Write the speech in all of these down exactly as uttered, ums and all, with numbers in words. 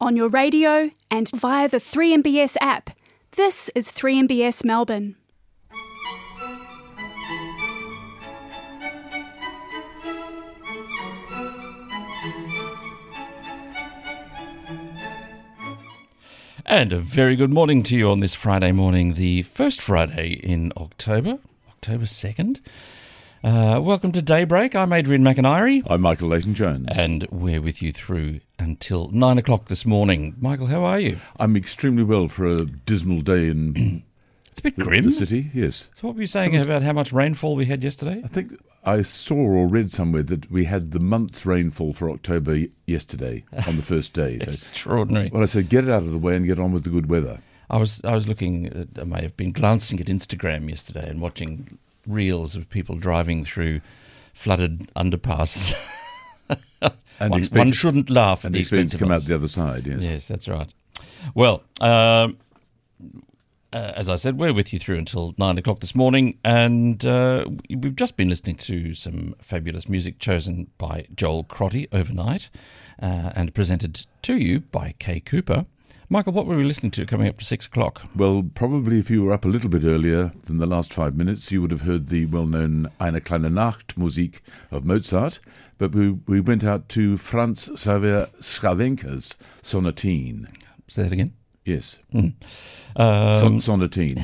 on your radio and via the three M B S app. This is three M B S Melbourne. And a very good morning to you on this Friday morning, the first Friday in October, October second. Uh, welcome to Daybreak. I'm Adrian McIntyre. I'm Michael Leighton-Jones. And we're with you through until nine o'clock this morning. Michael, how are you? I'm extremely well for a dismal day in It's a bit the, grim. the city, yes. So what were you saying Some, about how much rainfall we had yesterday? I think I saw or read somewhere that we had the month's rainfall for October yesterday on the first day. So, Extraordinary. well, I said, get it out of the way and get on with the good weather. I was I was looking, at, I may have been glancing at Instagram yesterday and watching reels of people driving through flooded underpasses. And one, expect, one shouldn't laugh at and the expect expense to of come others. out the other side, yes. Yes, that's right. Well, um, uh, as I said, we're with you through until nine o'clock this morning, and uh, we've just been listening to some fabulous music chosen by Joel Crotty overnight uh, and presented to you by Kay Cooper. Michael, what were we listening to coming up to six o'clock? Well, probably if you were up a little bit earlier than the last five minutes, you would have heard the well-known Eine kleine Nachtmusik of Mozart, but we, we went out to Franz Xaver Scharwenka's Sonatine. Say that again? Yes. Mm. Um, Son- Sonatine.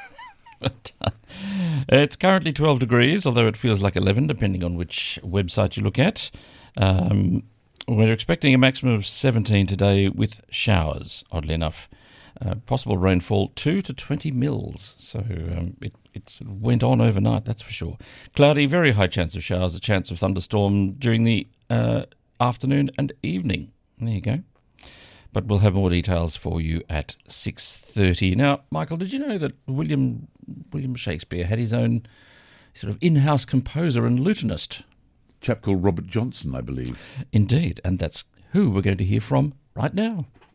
It's currently twelve degrees, although it feels like eleven, depending on which website you look at. Um, we're expecting a maximum of seventeen today with showers, oddly enough. Uh, possible rainfall two to twenty mils, so um, it it's, it went on overnight, that's for sure. Cloudy, very high chance of showers, a chance of thunderstorm during the uh, afternoon and evening. There you go. But we'll have more details for you at six thirty. Now, Michael, did you know that William William Shakespeare had his own sort of in-house composer and lutenist? Chap called Robert Johnson, I believe. Indeed, and that's who we're going to hear from right now.